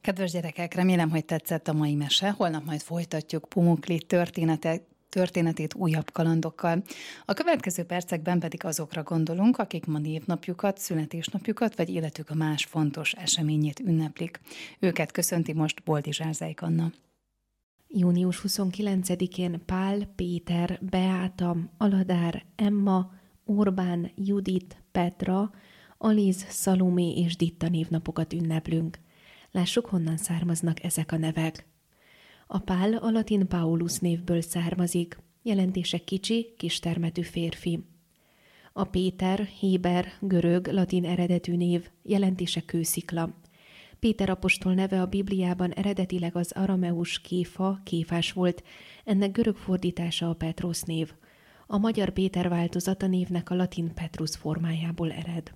Kedves gyerekek, remélem, hogy tetszett a mai mese. Holnap majd folytatjuk Pumukli történetét újabb kalandokkal. A következő percekben pedig azokra gondolunk, akik ma névnapjukat, születésnapjukat vagy életük a más fontos eseményét ünneplik. Őket köszönti most Boldizsár Zejk Anna. Június 29-én Pál, Péter, Beáta, Aladár, Emma, Orbán, Judit, Petra, Aliz, Szalomé és Ditta névnapokat ünneplünk. Lássuk, honnan származnak ezek a nevek. A Pál a latin Paulus névből származik, jelentése kicsi, kistermetű férfi. A Péter, héber, görög, latin eredetű név, jelentése kőszikla. Péter apostol neve a Bibliában eredetileg az arameus Kéfa, Kéfás volt, ennek görög fordítása a Petrusz név. A magyar Péter változata névnek a latin Petrus formájából ered.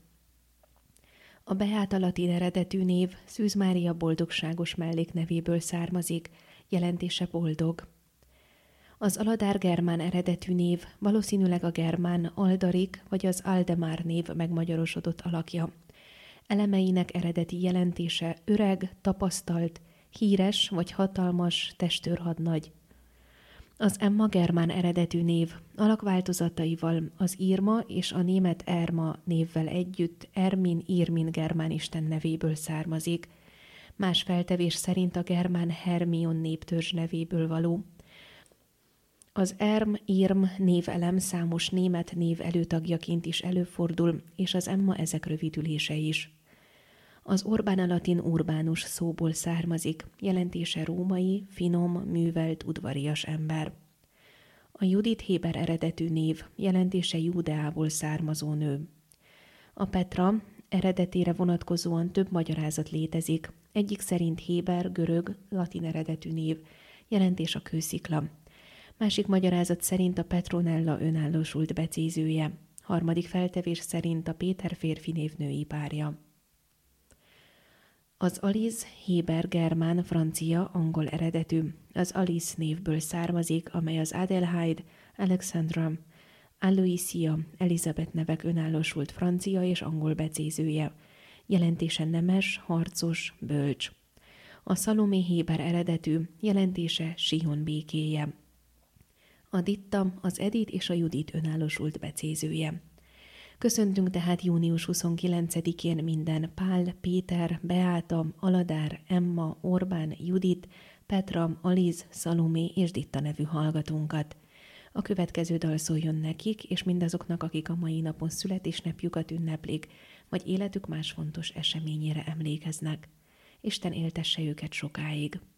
A Beáta latin eredetű név Szűz Mária boldogságos melléknevéből származik, jelentése boldog. Az Aladár germán eredetű név valószínűleg a germán Aldarik vagy az Aldemár név megmagyarosodott alakja. Elemeinek eredeti jelentése öreg, tapasztalt, híres vagy hatalmas testőrhadnagy. Az Emma germán eredetű név alakváltozataival az Irma és a német Erma névvel együtt Irmin germán isten nevéből származik. Más feltevés szerint a germán Hermion néptörzs nevéből való. Az Irm névelem számos német név előtagjaként is előfordul, és az Emma ezek rövidülése is. Az Orbán a latin urbánus szóból származik, jelentése római, finom, művelt, udvarias ember. A Judit héber eredetű név, jelentése Júdeából származó nő. A Petra eredetére vonatkozóan több magyarázat létezik, egyik szerint héber, görög, latin eredetű név, jelentés a kőszikla. Másik magyarázat szerint a Petronella önállósult becézője, harmadik feltevés szerint a Péter férfi név női párja. Az Aliz héber, germán, francia, angol eredetű. Az Alice névből származik, amely az Adelheid, Alexandra, Aloysia, Elizabeth nevek önállósult francia és angol becézője. Jelentése nemes, harcos, bölcs. A Szalomé héber eredetű, jelentése Sion békéje. A Ditta, az Edith és a Judit önállósult becézője. Köszöntünk tehát június 29-én minden Pál, Péter, Beáta, Aladár, Emma, Orbán, Judit, Petra, Aliz, Szalomé és Ditta nevű hallgatónkat. A következő dal szóljon nekik, és mindazoknak, akik a mai napon születésnapjukat ünneplik, vagy életük más fontos eseményére emlékeznek. Isten éltesse őket sokáig.